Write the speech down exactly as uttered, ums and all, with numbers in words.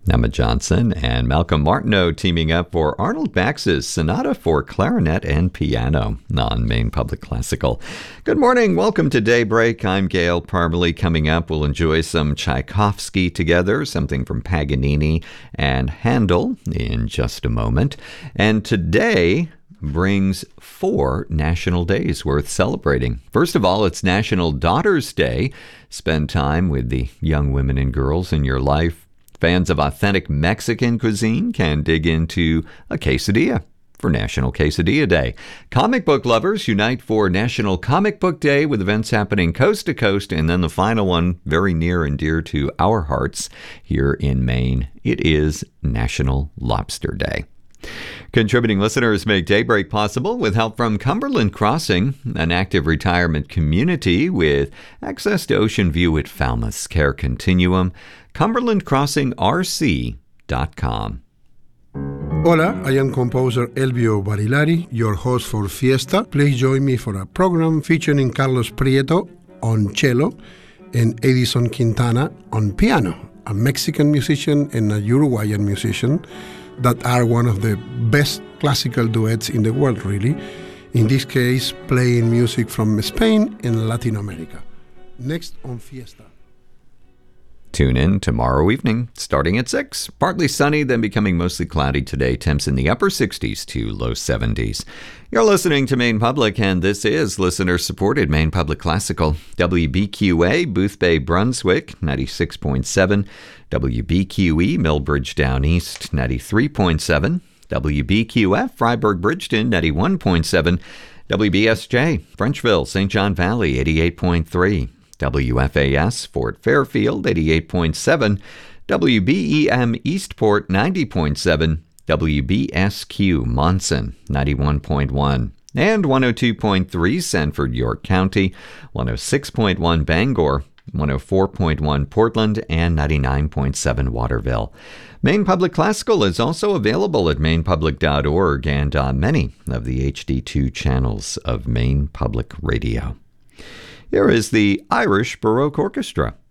Emma Johnson and Malcolm Martineau teaming up for Arnold Bax's Sonata for Clarinet and Piano on Maine Public Classical. Good morning. Welcome to Daybreak. I'm Gail Parmalee. Coming up, we'll enjoy some Tchaikovsky together, something from Paganini and Handel in just a moment. And today brings four national days worth celebrating. First of all, it's National Daughters Day. Spend time with the young women and girls in your life. Fans of authentic Mexican cuisine can dig into a quesadilla for National Quesadilla Day. Comic book lovers unite for National Comic Book Day with events happening coast to coast. And then the final one, very near and dear to our hearts here in Maine, it is National Lobster Day. Contributing listeners make Daybreak possible with help from Cumberland Crossing, an active retirement community with access to ocean view at Falmouth's Care Continuum. Cumberland Crossing R C dot com. Hola, I am composer Elvio Barilari, your host for Fiesta. Please join me for a program featuring Carlos Prieto on cello and Edison Quintana on piano, a Mexican musician and a Uruguayan musician that are one of the best classical duets in the world, really. In this case, playing music from Spain and Latin America. Next on Fiesta. Tune in tomorrow evening, starting at six. Partly sunny, then becoming mostly cloudy today. Temps in the upper sixties to low seventies. You're listening to Maine Public, and this is listener-supported Maine Public Classical. W B Q A, Boothbay, Brunswick, ninety-six point seven. W B Q E, Millbridge Down East, ninety-three point seven. W B Q F, Freiburg Bridgeton, ninety-one point seven. W B S J, Frenchville, Saint John Valley, eighty-eight point three. W F A S, Fort Fairfield, eighty-eight point seven. W B E M, Eastport, ninety point seven. W B S Q, Monson, ninety-one point one. And one oh two point three, Sanford, York County, one oh six point one, Bangor, one oh four point one, Portland, and ninety-nine point seven, Waterville. Maine Public Classical is also available at maine public dot org and on many of the H D two channels of Maine Public Radio. Here is the Irish Baroque Orchestra.